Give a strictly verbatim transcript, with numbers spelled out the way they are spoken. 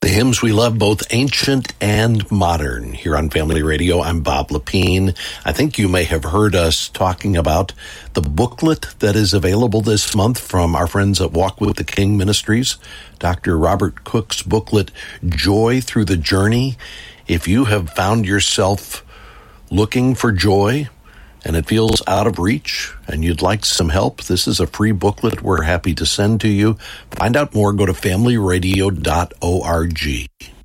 The hymns we love, both ancient and modern. Here on Family Radio, I'm Bob Lepine. I think you may have heard us talking about the booklet that is available this month from our friends at Walk with the King Ministries, Doctor Robert Cook's booklet, Joy Through the Journey. If you have found yourself looking for joy and it feels out of reach and you'd like some help, this is a free booklet we're happy to send to you. Find out more, go to family radio dot org.